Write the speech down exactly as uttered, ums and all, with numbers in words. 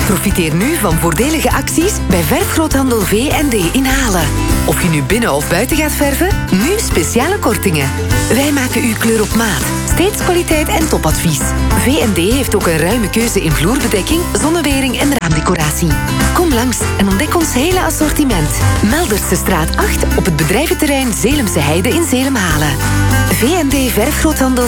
Profiteer nu van voordelige acties bij Verfgroothandel V en D in Halen. Of je nu binnen of buiten gaat verven, nu speciale kortingen. Wij maken uw kleur op maat. Steeds kwaliteit en topadvies. V en D heeft ook een ruime keuze in vloerbedekking, zonnewering en raamdecoratie. Kom langs en ontdek ons hele assortiment. Meldersestraat acht op het bedrijventerrein Zeelemse Heide in Zeelam-Halen. V en D Verfgroothandel